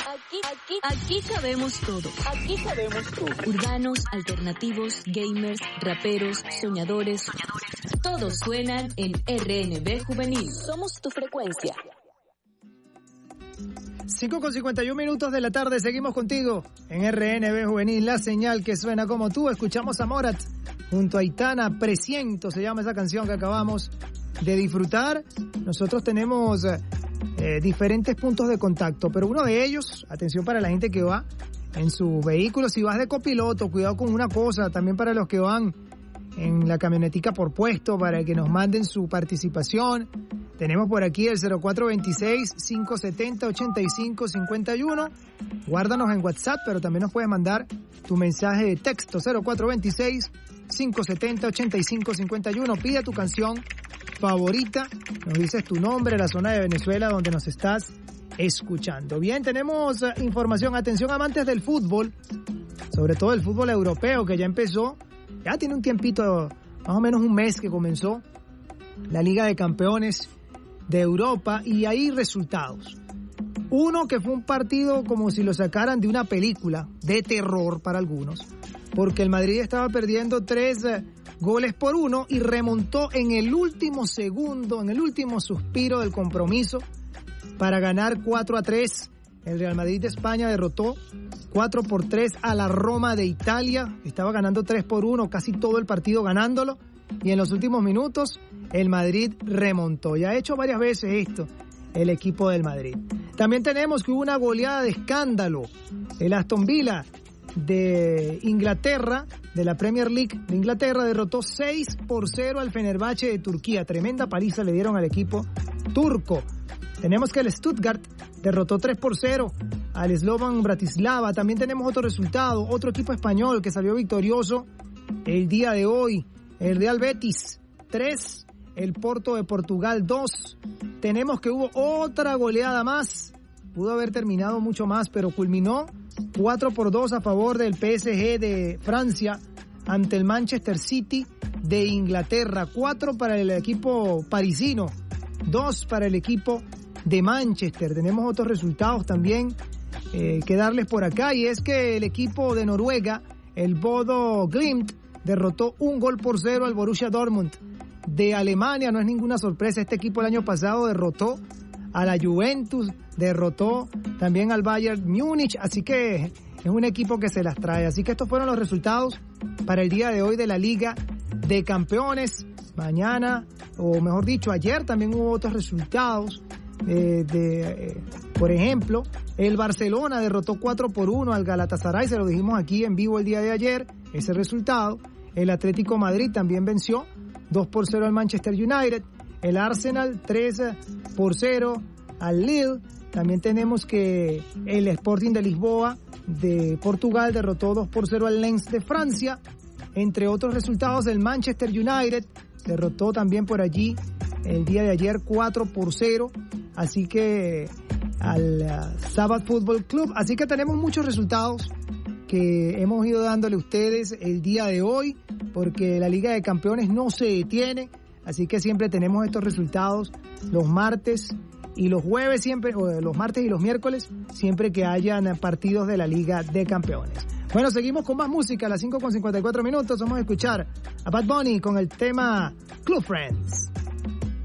Aquí cabemos todo. Urbanos, alternativos, gamers, raperos, soñadores. Todos suenan en RNB Juvenil. Somos tu frecuencia. 5:51 de la tarde, seguimos contigo en RNB Juvenil, la señal que suena como tú. Escuchamos a Morat junto a Aitana, Presiento se llama esa canción que acabamos de disfrutar. Nosotros tenemos diferentes puntos de contacto, pero uno de ellos, atención para la gente que va en su vehículo, si vas de copiloto, cuidado con una cosa, también para los que van en la camionetica por puesto, para que nos manden su participación. Tenemos por aquí el 0426-570-8551. Guárdanos en WhatsApp, pero también nos puedes mandar tu mensaje de texto 0426-570-8551. Pide tu canción favorita, nos dices tu nombre, la zona de Venezuela donde nos estás escuchando. Bien, tenemos información. Atención, amantes del fútbol, sobre todo el fútbol europeo, que ya empezó, ya tiene un tiempito, más o menos un mes que comenzó la Liga de Campeones de Europa, y hay resultados. Uno que fue un partido como si lo sacaran de una película de terror para algunos, porque el Madrid estaba perdiendo 3-1 y remontó en el último segundo, en el último suspiro del compromiso para ganar 4-3. El Real Madrid de España derrotó 4-3 a la Roma de Italia. Estaba ganando 3-1, casi todo el partido ganándolo, y en los últimos minutos el Madrid remontó. Ya ha hecho varias veces esto el equipo del Madrid. También tenemos que hubo una goleada de escándalo. El Aston Villa de Inglaterra, de la Premier League de Inglaterra, derrotó 6-0 al Fenerbahce de Turquía. Tremenda paliza le dieron al equipo turco. Tenemos que el Stuttgart derrotó 3-0 al Slovan Bratislava. También tenemos otro resultado, otro equipo español que salió victorioso el día de hoy. El Real Betis 3, el Porto de Portugal 2. Tenemos que hubo otra goleada más. Pudo haber terminado mucho más, pero culminó 4-2 a favor del PSG de Francia ante el Manchester City de Inglaterra. 4 para el equipo parisino, 2 para el equipo de Manchester. Tenemos otros resultados también que darles por acá, y es que el equipo de Noruega, el Bodo Glimt, derrotó 1-0 al Borussia Dortmund de Alemania. No es ninguna sorpresa, este equipo el año pasado derrotó a la Juventus, derrotó también al Bayern Múnich, así que es un equipo que se las trae. Así que estos fueron los resultados para el día de hoy de la Liga de Campeones. Mañana, o mejor dicho, ayer también hubo otros resultados. Por ejemplo, el Barcelona derrotó 4-1 al Galatasaray, se lo dijimos aquí en vivo el día de ayer, ese resultado. El Atlético Madrid también venció 2-0 al Manchester United. El Arsenal 3-0 al Lille. También tenemos que el Sporting de Lisboa de Portugal derrotó 2-0 al Lens de Francia. Entre otros resultados, el Manchester United derrotó también por allí el día de ayer 4-0. Así que al Sabadell Fútbol Club. Así que tenemos muchos resultados que hemos ido dándole a ustedes el día de hoy, porque la Liga de Campeones no se detiene, así que siempre tenemos estos resultados los martes y los jueves, siempre, o los martes y los miércoles, siempre que hayan partidos de la Liga de Campeones. Bueno, seguimos con más música a las 5:54. Vamos a escuchar a Bad Bunny con el tema Club Friends.